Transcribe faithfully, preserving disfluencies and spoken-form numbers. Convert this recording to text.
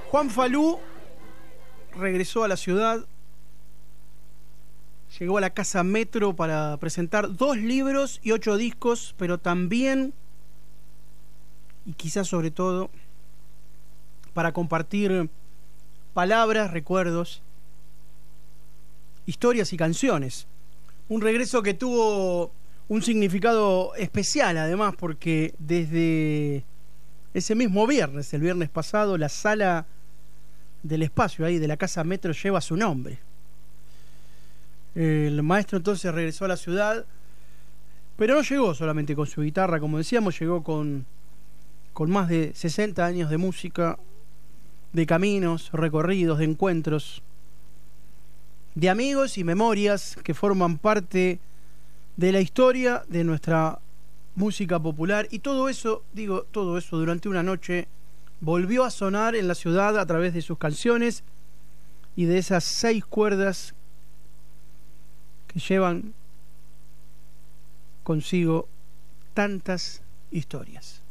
Juan Falú regresó a la ciudad, llegó a la Casa Metro para presentar dos libros y ocho discos, pero también, y quizás sobre todo, para compartir palabras, recuerdos, historias y canciones. Un regreso que tuvo un significado especial, además, porque desde ese mismo viernes, el viernes pasado, la sala del espacio ahí de la Casa Metro lleva su nombre. El maestro entonces regresó a la ciudad, pero no llegó solamente con su guitarra, como decíamos, llegó con, con más de sesenta años de música, de caminos, recorridos, de encuentros, de amigos y memorias que forman parte de la historia de nuestra música popular. Y todo eso, digo, todo eso durante una noche volvió a sonar en la ciudad a través de sus canciones y de esas seis cuerdas que llevan consigo tantas historias.